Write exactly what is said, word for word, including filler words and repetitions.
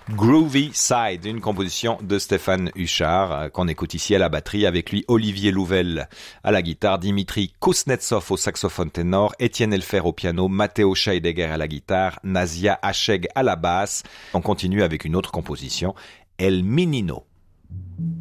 Groovy Side, une composition de Stéphane Huchard, qu'on écoute ici à la batterie, avec lui Olivier Louvel à la guitare, Dimitri Kuznetsov au saxophone ténor, Étienne Elfer au piano, Matteo Scheidegger à la guitare, Nazia Hacheg à la basse. On continue avec une autre composition, El Menino.